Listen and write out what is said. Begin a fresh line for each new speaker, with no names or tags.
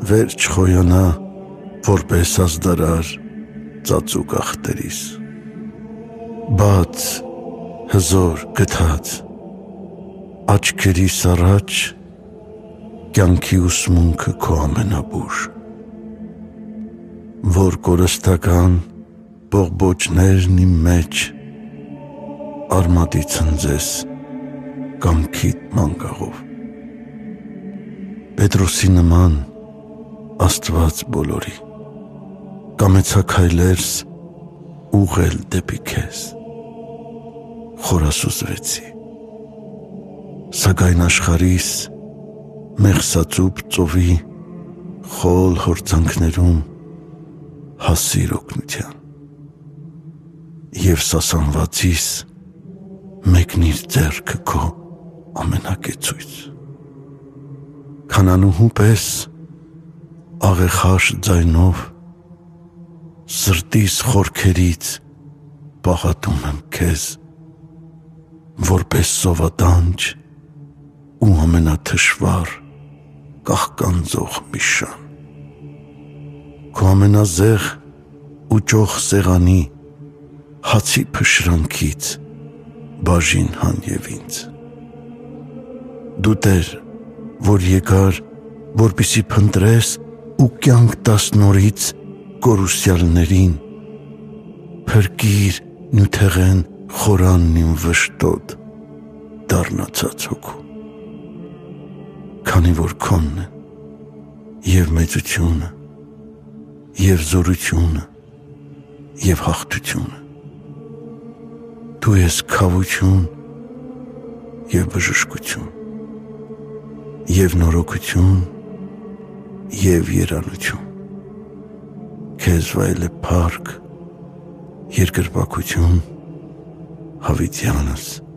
վերջ խոյանա, որպես ազդարար ծածուկ ախտերիս։ Բաց, հզոր, գթած, աչքերիս առաջ կյանքի ուսմունքը քո ամենաբուժ, որ կորստական բողբոջներն իմ մեջ արմատի ցնձես կամքիդ մանգաղով։ Պետրոսի նման Աստված բոլորի, կամեցա քայլերս ուղղել դեպի քեզ, խորասուզվեցի, սակայն աշխարհիս մեղսածուփ ծովի խոլ հորձանքներում հասիր օգնության և սասանվածիս մեկնիր ձեռքը քո ամենակեցույց։ Քանանուհու պես աղեխաշ ձայնով սրտիս խորքերից պաղատում եմ քեզ, որպես սովատանջ ու ամենաթշվառ կաղկանձող մի շան։ Քո ամենազեղ ու ճոխ սեղանի հացի փշրանքից բաժին հան և ինձ։ Դու Տեր, որ եկար, որպեսզի փնտրես ու կյանք տաս նորից կորուսյալներին, փրկիր նյութեղեն խորանն իմ վշտոտ դառնացած հոգու, քանի որ քոնն են և մեծությունը, և զորությունը, և հաղթությունը։ Դու ես քավություն և բժշկություն, և նորոգություն և երանություն։ Քեզ վայել է փառք, երկրպագություն, հավիտյանս